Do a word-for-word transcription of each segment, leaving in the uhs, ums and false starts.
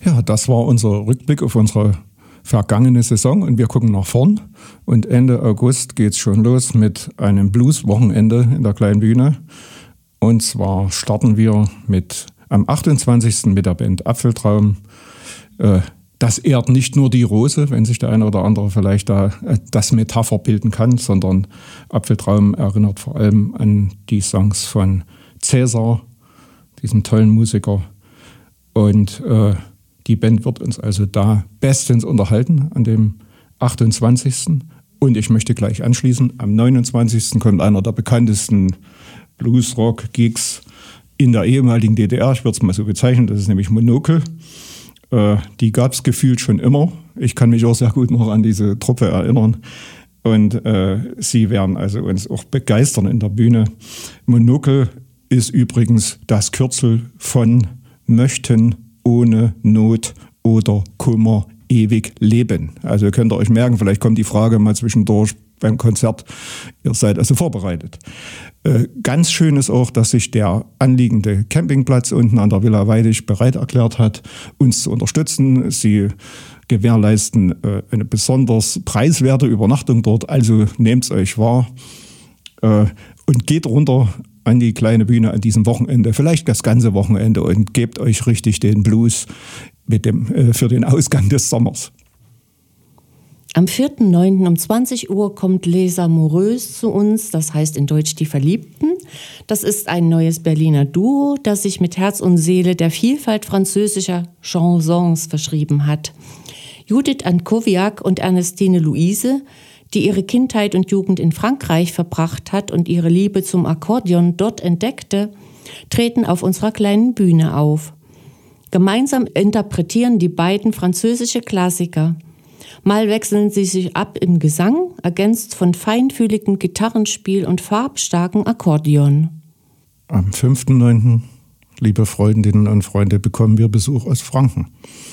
Ja, das war unser Rückblick auf unsere vergangene Saison und wir gucken nach vorn. Und Ende August geht es schon los mit einem Blues-Wochenende in der Kleinen Bühne. Und zwar starten wir mit am achtundzwanzigsten mit der Band Apfeltraum. Äh, das ehrt nicht nur die Rose, wenn sich der eine oder andere vielleicht da äh, das Metapher bilden kann, sondern Apfeltraum erinnert vor allem an die Songs von Cäsar, diesem tollen Musiker. Und äh, die Band wird uns also da bestens unterhalten an dem achtundzwanzigsten Und ich möchte gleich anschließen, am neunundzwanzigsten kommt einer der bekanntesten Blues-Rock-Gigs in der ehemaligen D D R. Ich würde es mal so bezeichnen, das ist nämlich Monokel. Äh, die gab es gefühlt schon immer. Ich kann mich auch sehr gut noch an diese Truppe erinnern. Und äh, sie werden also uns auch begeistern in der Bühne. Monokel ist übrigens das Kürzel von möchten ohne Not oder Kummer ewig leben. Also könnt ihr euch merken, vielleicht kommt die Frage mal zwischendurch beim Konzert. Ihr seid also vorbereitet. Äh, ganz schön ist auch, dass sich der anliegende Campingplatz unten an der Villa Weidig bereit erklärt hat, uns zu unterstützen. Sie gewährleisten äh, eine besonders preiswerte Übernachtung dort. Also nehmt es euch wahr äh, und geht runter an die kleine Bühne an diesem Wochenende, vielleicht das ganze Wochenende, und gebt euch richtig den Blues mit dem, äh, für den Ausgang des Sommers. Am vierten neunten um zwanzig Uhr kommt Les Amoureux zu uns, das heißt in Deutsch die Verliebten. Das ist ein neues Berliner Duo, das sich mit Herz und Seele der Vielfalt französischer Chansons verschrieben hat. Judith Ankowiak und Ernestine Luise, die ihre Kindheit und Jugend in Frankreich verbracht hat und ihre Liebe zum Akkordeon dort entdeckte, treten auf unserer kleinen Bühne auf. Gemeinsam interpretieren die beiden französische Klassiker. Mal wechseln sie sich ab im Gesang, ergänzt von feinfühligem Gitarrenspiel und farbstarkem Akkordeon. Am fünften neunten, liebe Freundinnen und Freunde, bekommen wir Besuch aus Franken.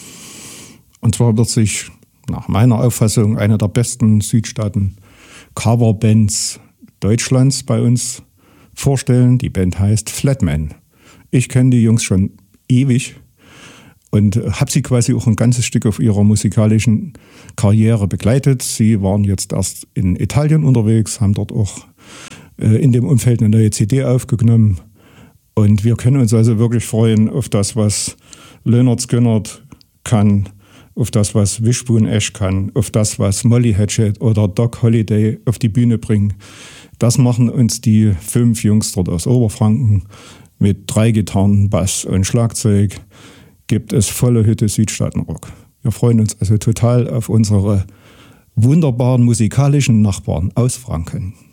Und zwar wird sich nach meiner Auffassung eine der besten Südstaaten-Coverbands Deutschlands bei uns vorstellen. Die Band heißt Flatman. Ich kenne die Jungs schon ewig und habe sie quasi auch ein ganzes Stück auf ihrer musikalischen Karriere begleitet. Sie waren jetzt erst in Italien unterwegs, haben dort auch äh, in dem Umfeld eine neue C D aufgenommen. Und wir können uns also wirklich freuen auf das, was Lynyrd Skynyrd kann, auf das, was Wishbone Ash kann, auf das, was Molly Hatchet oder Doc Holliday auf die Bühne bringen. Das machen uns die fünf Jungs dort aus Oberfranken mit drei Gitarren, Bass und Schlagzeug. Gibt es volle Hütte Südstaatenrock. Wir freuen uns also total auf unsere wunderbaren musikalischen Nachbarn aus Franken.